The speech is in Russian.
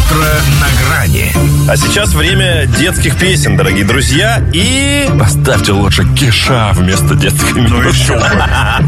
Утро на грани. А сейчас время детских песен, дорогие друзья. И... Поставьте лучше Кеша вместо детской мелодии. Еще бы.